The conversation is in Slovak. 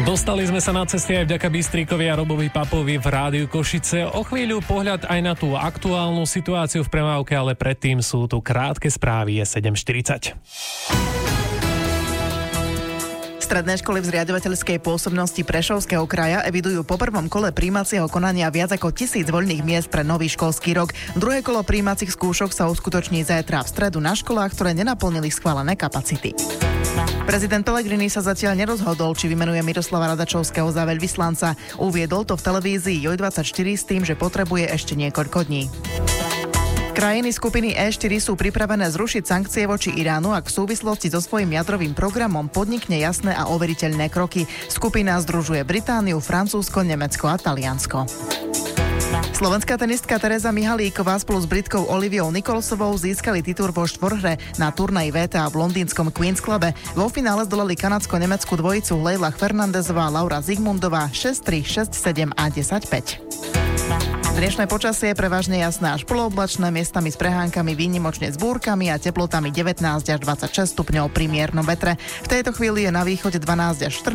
Dostali sme sa na cesty aj vďaka Bystríkovi a Robovi Papovi v Rádiu Košice. O chvíľu pohľad aj na tú aktuálnu situáciu v premávke, ale predtým sú tu krátke správy, je 7:40. Stredné školy v zriaďovateľskej pôsobnosti Prešovského kraja evidujú po prvom kole prijímacieho konania viac ako 1000 voľných miest pre nový školský rok. Druhé kolo prijímacích skúšok sa uskutoční zajtra v stredu na školách, ktoré nenaplnili schválené kapacity. Prezident Pellegrini sa zatiaľ nerozhodol, či vymenuje Miroslava Radačovského za veľvyslanca. Uviedol to v televízii Joj24 s tým, že potrebuje ešte niekoľko dní. Krajiny skupiny E4 sú pripravené zrušiť sankcie voči Iránu, ak v súvislosti so svojím jadrovým programom podnikne jasné a overiteľné kroky. Skupina združuje Britániu, Francúzsko, Nemecko a Taliansko. Slovenská tenistka Tereza Mihalíková spolu s Britkou Oliviou Nicholsovou získali titul vo štvorhre na turnaji VTA v londýnskom Queen's Clube. Vo finále zdolali kanadsko-nemeckú dvojicu Leila Fernandezová a Laura Zigmundová 6-3, 6-7 a 10-5. Dnešné počasie je prevažne jasné až polooblačné, miestami s prehánkami, výnimočne s búrkami a teplotami 19 až 26 stupňov pri miernom vetre. V tejto chvíli je na východe 12 až 14